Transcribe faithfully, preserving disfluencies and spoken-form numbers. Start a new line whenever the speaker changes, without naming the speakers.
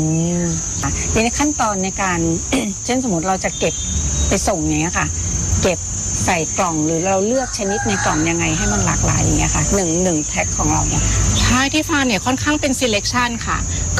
ในขั้นตอนในการ เช่นสมมติเราจะเก็บไปส่งอย่างเงี้ยค่ะเก็บใส่กล่องหรือเราเลือกชนิดในกล่องยังไงให้มันหลากหลายอย่างเงี้ยค่ะหนึ่งหนึ่งแพ็คของเราเนี่ย
ใช่ที่ฟางเนี่ยค่อนข้างเป็น selection ค่ะ